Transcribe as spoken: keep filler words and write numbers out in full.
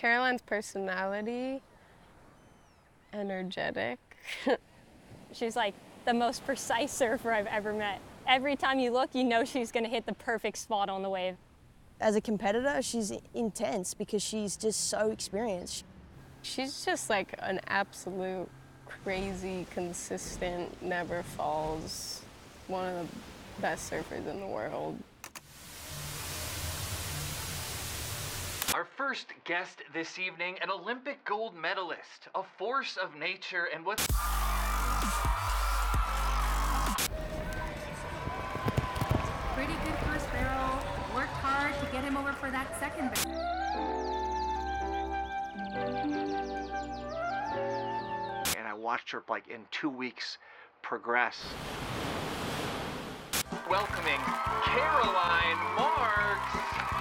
Caroline's personality, energetic. She's like the most precise surfer I've ever met. Every time you look, you know she's gonna hit the perfect spot on the wave. As a competitor, she's intense because she's just so experienced. She's just like an absolute crazy, consistent, never falls, one of the best surfers in the world. Our first guest this evening, an Olympic gold medalist, a force of nature, and what's... Pretty good first barrel. Worked hard to get him over for that second barrel. And I watched her like in two weeks progress. Welcoming Caroline Marks.